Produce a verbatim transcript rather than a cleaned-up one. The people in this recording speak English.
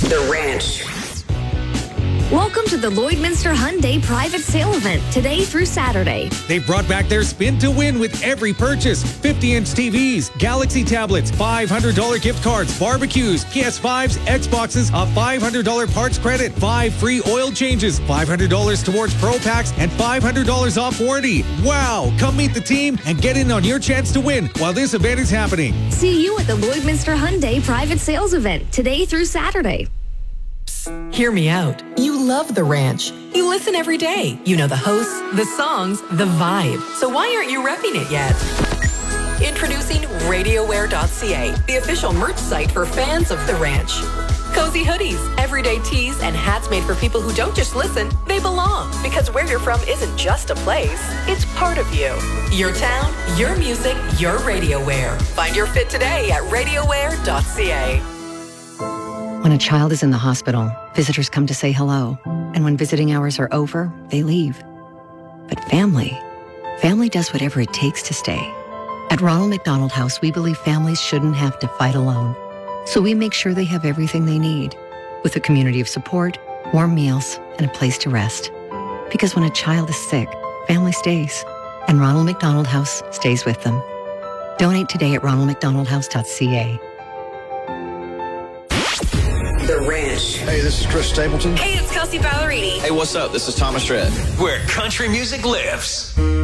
The Ranch. Welcome to the Lloydminster Hyundai private sale event today through Saturday. They've brought back their spin to win with every purchase. fifty-inch T Vs, Galaxy tablets, five hundred dollars gift cards, barbecues, P S fives, Xboxes, a five hundred dollars parts credit, five free oil changes, five hundred dollars towards Pro Packs, and five hundred dollars off warranty. Wow! Come meet the team and get in on your chance to win while this event is happening. See you at the Lloydminster Hyundai private sales event today through Saturday. Hear me out. You love The Ranch. You listen every day. You know the hosts, the songs, the vibe. So why aren't you repping it yet? Introducing RadioWare dot C A, the official merch site for fans of The Ranch. Cozy hoodies, everyday tees, and hats made for people who don't just listen, they belong. Because where you're from isn't just a place, it's part of you. Your town, your music, your RadioWare. Find your fit today at RadioWare dot C A. When a child is in the hospital, visitors come to say hello. And when visiting hours are over, they leave. But family, family does whatever it takes to stay. At Ronald McDonald House, we believe families shouldn't have to fight alone. So we make sure they have everything they need, with a community of support, warm meals, and a place to rest. Because when a child is sick, family stays. And Ronald McDonald House stays with them. Donate today at ronald mcdonald house dot c a. The Ranch. Hey, this is Chris Stapleton. Hey, it's Kelsey Ballerini. Hey, what's up? This is Thomas Rhett. Where country music lives.